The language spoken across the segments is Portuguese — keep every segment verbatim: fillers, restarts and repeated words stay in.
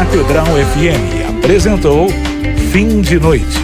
Catedral F M apresentou Fim de Noite.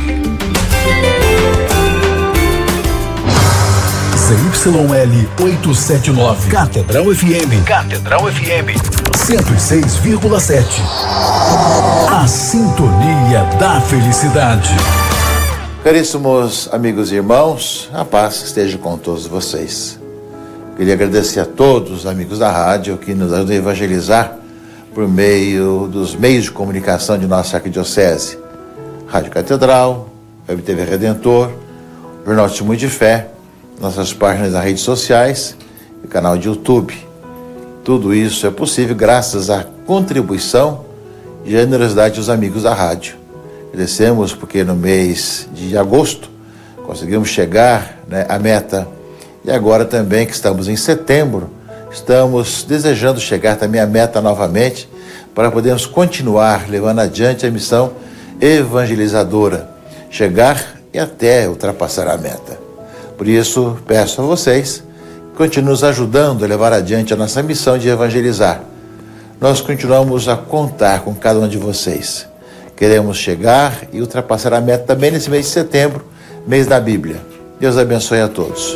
Z Y L oitocentos e setenta e nove, Catedral F M. Catedral F M cento e seis vírgula sete. A sintonia da felicidade. Caríssimos amigos e irmãos, a paz esteja com todos vocês. Queria agradecer a todos os amigos da rádio que nos ajudam a evangelizar por meio dos meios de comunicação de nossa arquidiocese. Rádio Catedral, Web T V Redentor, Jornal Testemunho de Fé, nossas páginas nas redes sociais e canal de YouTube. Tudo isso é possível graças à contribuição e generosidade dos amigos da rádio. Agradecemos porque no mês de agosto conseguimos chegar, né, à meta. E agora também que estamos em setembro, estamos desejando chegar também à meta novamente para podermos continuar levando adiante a missão evangelizadora, chegar e até ultrapassar a meta. Por isso, peço a vocês que continuem nos ajudando a levar adiante a nossa missão de evangelizar. Nós continuamos a contar com cada um de vocês. Queremos chegar e ultrapassar a meta também nesse mês de setembro, mês da Bíblia. Deus abençoe a todos.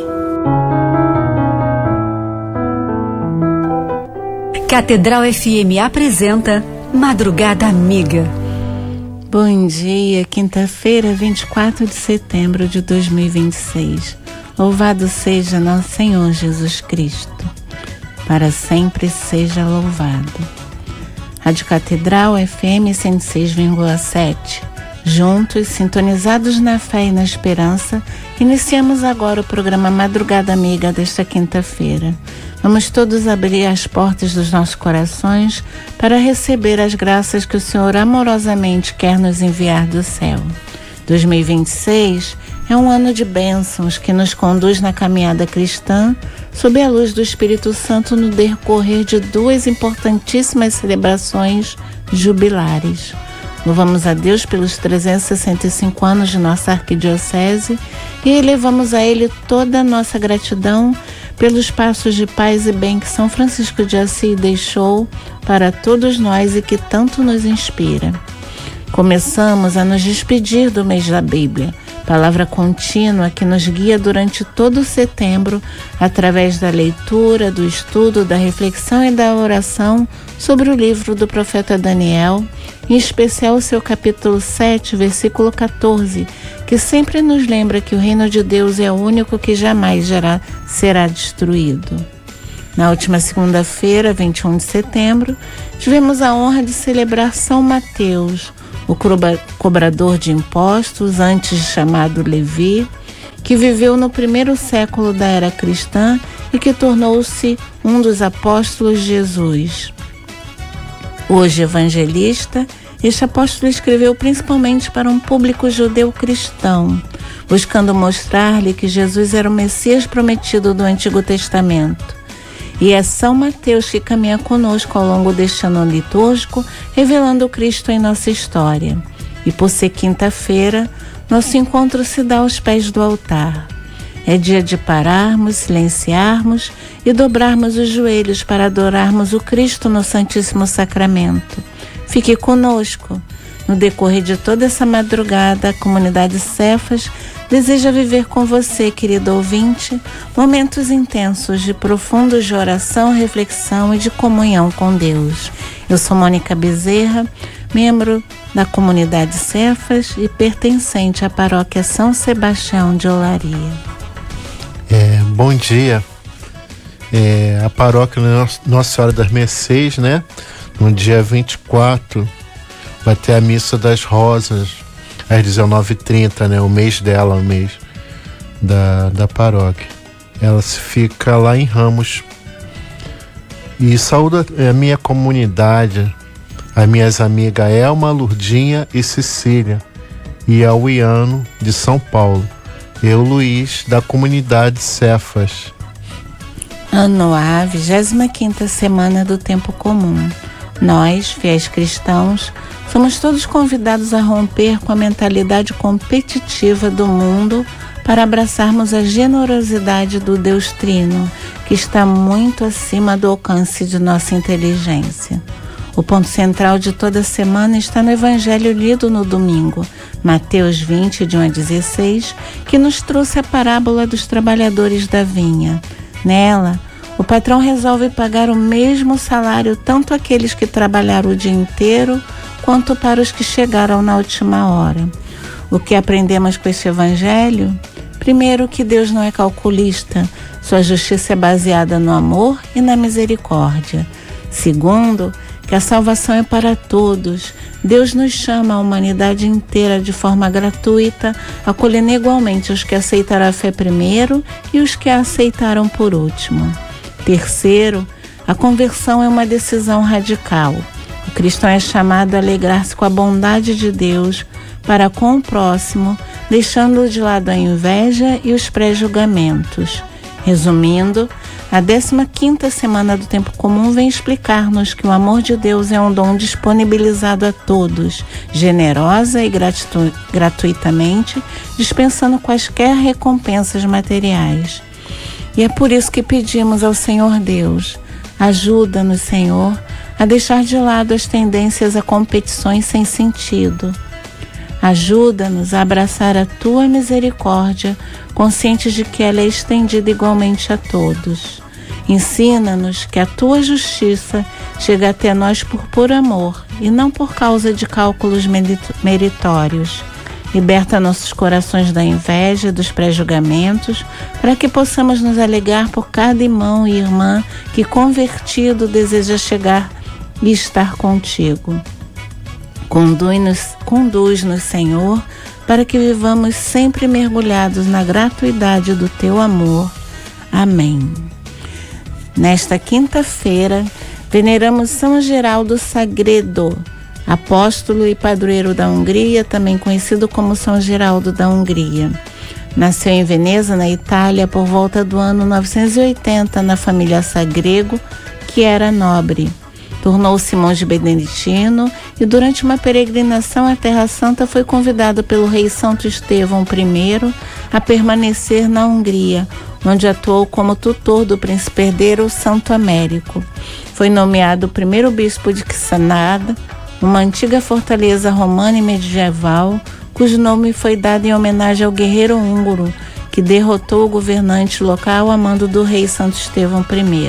Catedral F M apresenta Madrugada Amiga. Bom dia, quinta-feira, vinte e quatro de setembro de dois mil e vinte e seis. Louvado seja nosso Senhor Jesus Cristo. Para sempre seja louvado. Rádio Catedral F M cento e seis vírgula sete. Juntos, sintonizados na fé e na esperança, iniciamos agora o programa Madrugada Amiga desta quinta-feira. Vamos todos abrir as portas dos nossos corações para receber as graças que o Senhor amorosamente quer nos enviar do céu. dois mil e vinte e seis é um ano de bênçãos que nos conduz na caminhada cristã sob a luz do Espírito Santo no decorrer de duas importantíssimas celebrações jubilares. Louvamos a Deus pelos trezentos e sessenta e cinco anos de nossa arquidiocese e elevamos a Ele toda a nossa gratidão pelos passos de paz e bem que São Francisco de Assis deixou para todos nós e que tanto nos inspira. Começamos a nos despedir do mês da Bíblia, palavra contínua que nos guia durante todo o setembro através da leitura, do estudo, da reflexão e da oração sobre o livro do profeta Daniel, em especial o seu capítulo sete, versículo catorze, que sempre nos lembra que o reino de Deus é o único que jamais será, será destruído. Na última segunda-feira, vinte e um de setembro, tivemos a honra de celebrar São Mateus, o cobrador de impostos, antes chamado Levi, que viveu no primeiro século da era cristã e que tornou-se um dos apóstolos de Jesus. Hoje evangelista, este apóstolo escreveu principalmente para um público judeu cristão, buscando mostrar-lhe que Jesus era o Messias prometido do Antigo Testamento. E é São Mateus que caminha conosco ao longo deste ano litúrgico, revelando Cristo em nossa história. E por ser quinta-feira, nosso encontro se dá aos pés do altar. É dia de pararmos, silenciarmos e dobrarmos os joelhos para adorarmos o Cristo no Santíssimo Sacramento. Fique conosco. No decorrer de toda essa madrugada, a comunidade Cefas deseja viver com você, querido ouvinte, momentos intensos de profundos de oração, reflexão e de comunhão com Deus. Eu sou Mônica Bezerra, membro da comunidade Cefas e pertencente à paróquia São Sebastião de Olaria. É, bom dia. É, a paróquia Nossa Senhora das Mercês, né? No dia vinte e quatro, vai ter a Missa das Rosas, às dezenove e trinta, né? O mês dela, o mês da, da paróquia. Ela se fica lá em Ramos. E saúdo a minha comunidade, as minhas amigas Elma, Lurdinha e Cecília, e ao Iano de São Paulo. Eu, Luiz, da comunidade Cefas. Ano A, vigésima quinta semana do Tempo Comum. Nós, fiéis cristãos, somos todos convidados a romper com a mentalidade competitiva do mundo para abraçarmos a generosidade do Deus Trino, que está muito acima do alcance de nossa inteligência. O ponto central de toda semana está no Evangelho lido no domingo, Mateus vinte, de um a dezesseis, que nos trouxe a parábola dos trabalhadores da vinha. Nela, o patrão resolve pagar o mesmo salário tanto àqueles que trabalharam o dia inteiro quanto para os que chegaram na última hora. O que aprendemos com esse Evangelho? Primeiro, que Deus não é calculista, sua justiça é baseada no amor e na misericórdia. Segundo, que a salvação é para todos. Deus nos chama a humanidade inteira de forma gratuita, acolhendo igualmente os que aceitaram a fé primeiro e os que a aceitaram por último. Terceiro, a conversão é uma decisão radical. O cristão é chamado a alegrar-se com a bondade de Deus para com o próximo, deixando de lado a inveja e os pré-julgamentos. Resumindo, a décima quinta semana do Tempo Comum vem explicar-nos que o amor de Deus é um dom disponibilizado a todos, generosa e gratu- gratuitamente, dispensando quaisquer recompensas materiais. E é por isso que pedimos ao Senhor Deus: ajuda-nos, Senhor, a deixar de lado as tendências a competições sem sentido. Ajuda-nos a abraçar a Tua misericórdia, conscientes de que ela é estendida igualmente a todos. Ensina-nos que a Tua justiça chega até nós por puro amor e não por causa de cálculos meritórios. Liberta nossos corações da inveja, dos pré-julgamentos, para que possamos nos alegrar por cada irmão e irmã que, convertido, deseja chegar e estar contigo. Conduz-nos, conduz-nos, Senhor, para que vivamos sempre mergulhados na gratuidade do Teu amor. Amém. Nesta quinta-feira, veneramos São Geraldo Sagredo, apóstolo e padroeiro da Hungria, também conhecido como São Geraldo da Hungria. Nasceu em Veneza, na Itália, por volta do ano novecentos e oitenta, na família Sagrego, que era nobre. Tornou-se monge beneditino e, durante uma peregrinação à Terra Santa, foi convidado pelo rei Santo Estevão I a permanecer na Hungria, onde atuou como tutor do príncipe herdeiro Santo Américo. Foi nomeado primeiro bispo de Xanada, uma antiga fortaleza romana e medieval, cujo nome foi dado em homenagem ao guerreiro húngaro que derrotou o governante local a mando do rei Santo Estevão I.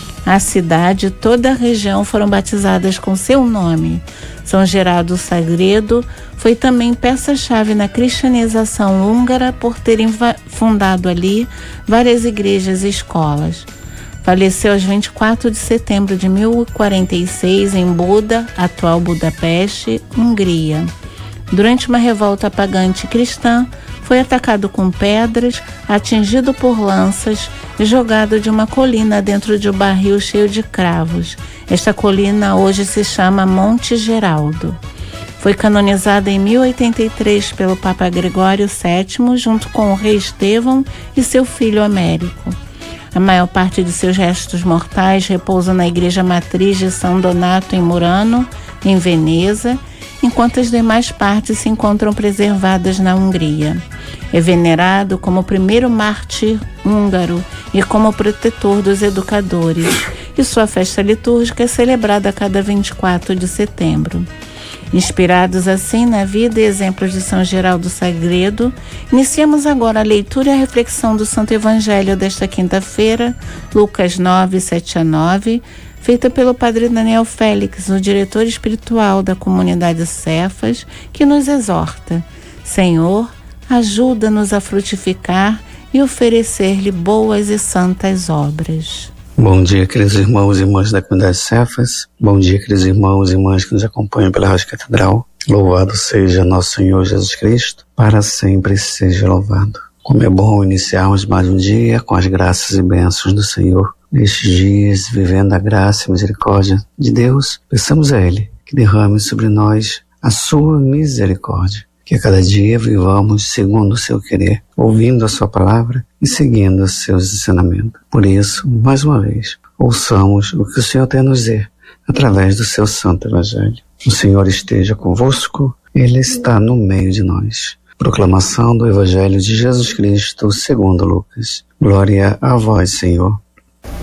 A cidade e toda a região foram batizadas com seu nome. São Geraldo Sagredo foi também peça-chave na cristianização húngara por terem fundado ali várias igrejas e escolas. Faleceu aos vinte e quatro de setembro de mil e quarenta e seis em Buda, atual Budapeste, Hungria. Durante uma revolta pagã anticristã, foi atacado com pedras, atingido por lanças e jogado de uma colina dentro de um barril cheio de cravos. Esta colina hoje se chama Monte Geraldo. Foi canonizada em mil e oitenta e três pelo Papa Gregório sétimo, junto com o rei Estevão e seu filho Américo. A maior parte de seus restos mortais repousam na igreja matriz de São Donato em Murano, em Veneza, enquanto as demais partes se encontram preservadas na Hungria. É venerado como o primeiro mártir húngaro e como protetor dos educadores, e sua festa litúrgica é celebrada a cada vinte e quatro de setembro. Inspirados assim na vida e exemplos de São Geraldo Sagredo, iniciamos agora a leitura e a reflexão do Santo Evangelho desta quinta-feira, Lucas nove, sete a nove, feita pelo Padre Daniel Félix, o diretor espiritual da comunidade Cefas, que nos exorta: Senhor, ajuda-nos a frutificar e oferecer-lhe boas e santas obras. Bom dia, queridos irmãos e irmãs da comunidade Cefas. Bom dia, queridos irmãos e irmãs que nos acompanham pela Rádio Catedral. Louvado seja nosso Senhor Jesus Cristo, para sempre seja louvado. Como é bom iniciarmos mais um dia com as graças e bênçãos do Senhor. Nestes dias, vivendo a graça e misericórdia de Deus, peçamos a Ele que derrame sobre nós a sua misericórdia, que a cada dia vivamos segundo o seu querer, ouvindo a sua palavra e seguindo os seus ensinamentos. Por isso, mais uma vez, ouçamos o que o Senhor tem a nos dizer através do seu santo Evangelho. O Senhor esteja convosco, Ele está no meio de nós. Proclamação do Evangelho de Jesus Cristo segundo Lucas. Glória a vós, Senhor.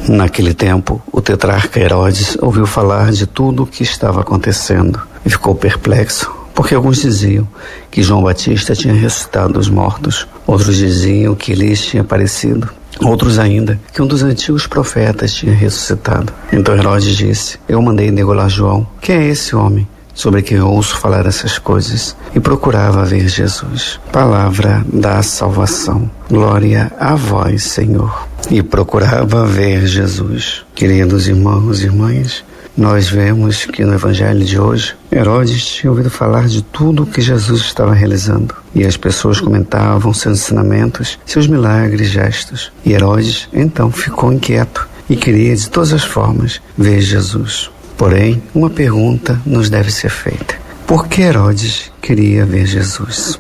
Naquele tempo, o tetrarca Herodes ouviu falar de tudo o que estava acontecendo e ficou perplexo, porque alguns diziam que João Batista tinha ressuscitado dos mortos, outros diziam que Elias tinha aparecido, outros ainda que um dos antigos profetas tinha ressuscitado. Então Herodes disse: eu mandei degolar João. Quem é esse homem sobre quem eu ouço falar essas coisas? E procurava ver Jesus. Palavra da salvação. Glória a vós, Senhor. E procurava ver Jesus. Queridos irmãos e irmãs, nós vemos que no evangelho de hoje, Herodes tinha ouvido falar de tudo o que Jesus estava realizando. E as pessoas comentavam seus ensinamentos, seus milagres, gestos. E Herodes, então, ficou inquieto e queria, de todas as formas, ver Jesus. Porém, uma pergunta nos deve ser feita. Por que Herodes queria ver Jesus?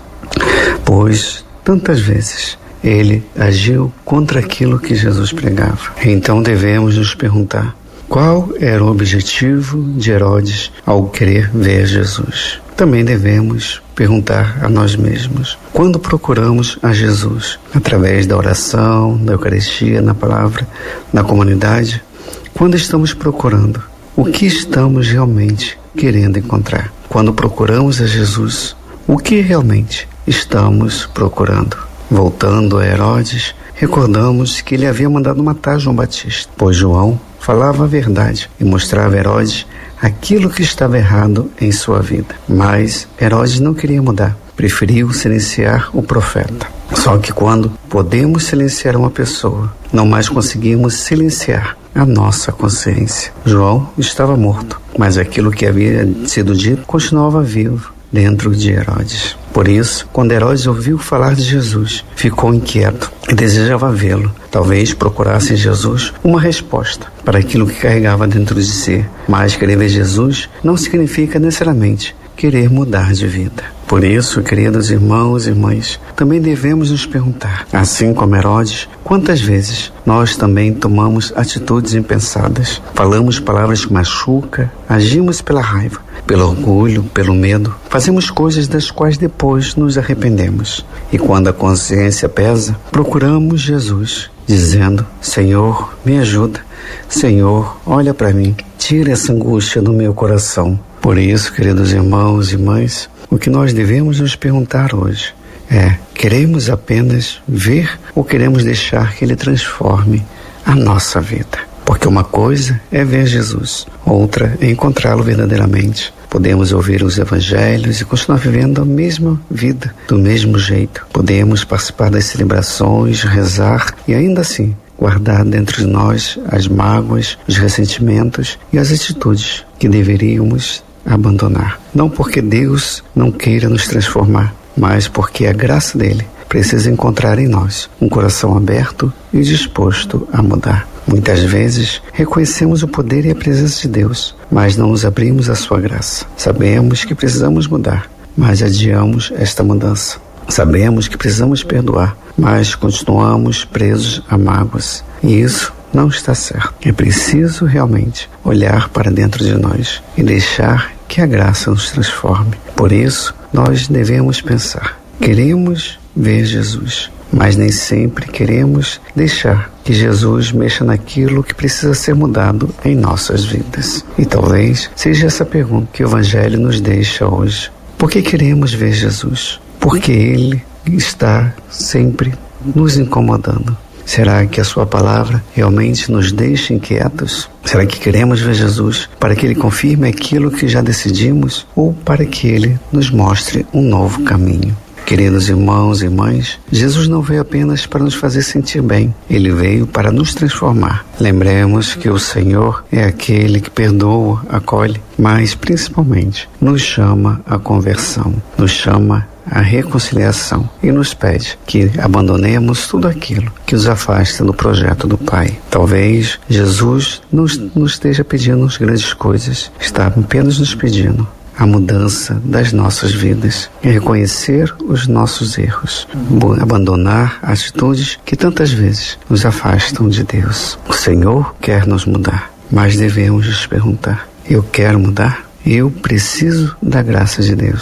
Pois, tantas vezes, ele agiu contra aquilo que Jesus pregava. Então devemos nos perguntar: qual era o objetivo de Herodes ao querer ver Jesus? Também devemos perguntar a nós mesmos: quando procuramos a Jesus? Através da oração, da Eucaristia, na palavra, na comunidade? Quando estamos procurando, o que estamos realmente querendo encontrar? Quando procuramos a Jesus, o que realmente estamos procurando? Voltando a Herodes, recordamos que ele havia mandado matar João Batista, pois João falava a verdade e mostrava a Herodes aquilo que estava errado em sua vida. Mas Herodes não queria mudar, preferiu silenciar o profeta. Só que quando podemos silenciar uma pessoa, não mais conseguimos silenciar a nossa consciência. João estava morto, mas aquilo que havia sido dito continuava vivo dentro de Herodes. Por isso, quando Herodes ouviu falar de Jesus, ficou inquieto e desejava vê-lo. Talvez procurasse em Jesus uma resposta para aquilo que carregava dentro de si. Mas querer ver Jesus não significa necessariamente querer mudar de vida. Por isso, queridos irmãos e irmãs, também devemos nos perguntar, assim como Herodes, quantas vezes nós também tomamos atitudes impensadas, falamos palavras que machucam, agimos pela raiva, pelo orgulho, pelo medo, fazemos coisas das quais depois nos arrependemos. E quando a consciência pesa, procuramos Jesus, dizendo: Senhor, me ajuda. Senhor, olha para mim, tira essa angústia do meu coração. Por isso, queridos irmãos e irmãs, o que nós devemos nos perguntar hoje é: queremos apenas ver ou queremos deixar que Ele transforme a nossa vida? Porque uma coisa é ver Jesus, outra é encontrá-lo verdadeiramente. Podemos ouvir os evangelhos e continuar vivendo a mesma vida, do mesmo jeito. Podemos participar das celebrações, rezar e ainda assim guardar dentro de nós as mágoas, os ressentimentos e as atitudes que deveríamos abandonar. Não porque Deus não queira nos transformar, mas porque a graça dele precisa encontrar em nós um coração aberto e disposto a mudar. Muitas vezes reconhecemos o poder e a presença de Deus, mas não nos abrimos à sua graça. Sabemos que precisamos mudar, mas adiamos esta mudança. Sabemos que precisamos perdoar, mas continuamos presos a mágoas. E isso não está certo. É preciso realmente olhar para dentro de nós e deixar que a graça nos transforme. Por isso, nós devemos pensar: queremos ver Jesus, mas nem sempre queremos deixar que Jesus mexa naquilo que precisa ser mudado em nossas vidas. E talvez seja essa pergunta que o Evangelho nos deixa hoje. Por que queremos ver Jesus? Porque Ele está sempre nos incomodando. Será que a sua palavra realmente nos deixa inquietos? Será que queremos ver Jesus para que Ele confirme aquilo que já decidimos ou para que Ele nos mostre um novo caminho? Queridos irmãos e irmãs, Jesus não veio apenas para nos fazer sentir bem. Ele veio para nos transformar. Lembremos que o Senhor é aquele que perdoa, acolhe, mas principalmente nos chama à conversão, nos chama à reconciliação e nos pede que abandonemos tudo aquilo que nos afasta do projeto do Pai. Talvez Jesus não nos esteja pedindo grandes coisas, está apenas nos pedindo a mudança das nossas vidas e reconhecer os nossos erros, abandonar atitudes que tantas vezes nos afastam de Deus. O Senhor quer nos mudar, mas devemos nos perguntar: eu quero mudar? Eu preciso da graça de Deus,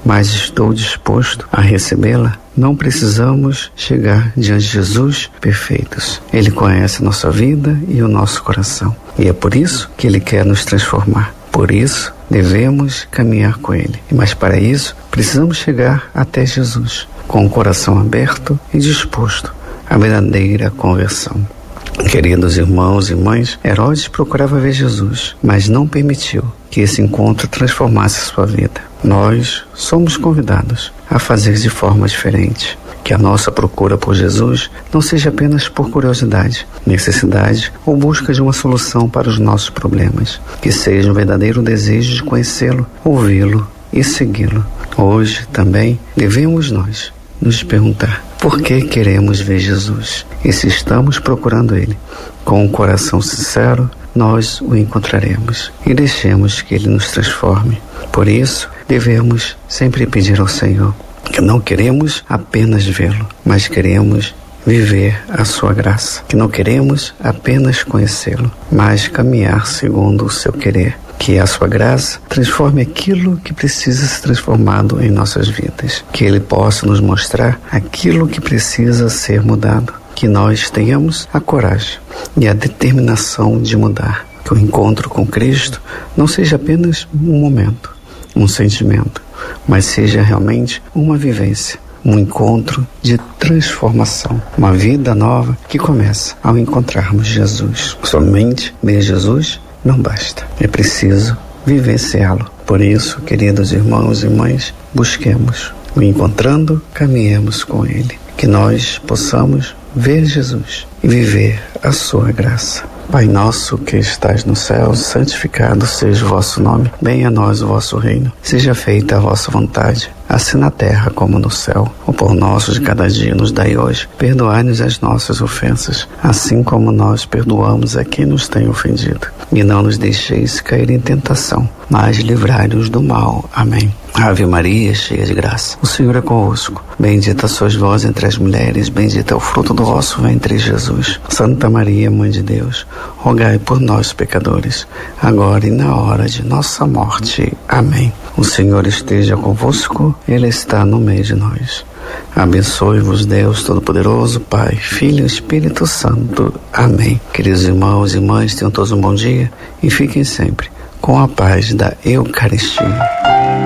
mas estou disposto a recebê-la, não precisamos chegar diante de Jesus perfeitos. Ele conhece nossa vida e o nosso coração. E é por isso que Ele quer nos transformar. Por isso, devemos caminhar com Ele. Mas para isso, precisamos chegar até Jesus, com o coração aberto e disposto à verdadeira conversão. Queridos irmãos e mães, Herodes procurava ver Jesus, mas não permitiu que esse encontro transformasse sua vida. Nós somos convidados a fazer de forma diferente. Que a nossa procura por Jesus não seja apenas por curiosidade, necessidade ou busca de uma solução para os nossos problemas. Que seja um verdadeiro desejo de conhecê-lo, ouvi-lo e segui-lo. Hoje também devemos nós nos perguntar por que queremos ver Jesus. E se estamos procurando Ele com um coração sincero, nós o encontraremos e deixemos que Ele nos transforme. Por isso, devemos sempre pedir ao Senhor que não queremos apenas vê-lo, mas queremos viver a sua graça. Que não queremos apenas conhecê-lo, mas caminhar segundo o seu querer. Que a sua graça transforme aquilo que precisa ser transformado em nossas vidas. Que Ele possa nos mostrar aquilo que precisa ser mudado. Que nós tenhamos a coragem e a determinação de mudar. Que o encontro com Cristo não seja apenas um momento, um sentimento, mas seja realmente uma vivência, um encontro de transformação, uma vida nova que começa ao encontrarmos Jesus. Somente ver Jesus não basta, é preciso vivenciá-lo. Por isso, queridos irmãos e mães, busquemos o encontrando, caminhemos com Ele, que nós possamos ver Jesus e viver a sua graça. Pai nosso que estais no céu, santificado seja o vosso nome. Venha a nós o vosso reino. Seja feita a vossa vontade, assim na terra como no céu. O pão nosso de cada dia nos dai hoje. Perdoai-nos as nossas ofensas, assim como nós perdoamos a quem nos tem ofendido. E não nos deixeis cair em tentação, mas livrai-nos do mal. Amém. Ave Maria, cheia de graça, o Senhor é convosco. Bendita sois vós entre as mulheres, bendito é o fruto do vosso ventre, Jesus. Santa Maria, Mãe de Deus, rogai por nós, pecadores, agora e na hora de nossa morte. Amém. O Senhor esteja convosco, Ele está no meio de nós. Abençoe-vos Deus Todo-Poderoso, Pai, Filho e Espírito Santo. Amém. Queridos irmãos e mães, tenham todos um bom dia e fiquem sempre com a paz da Eucaristia.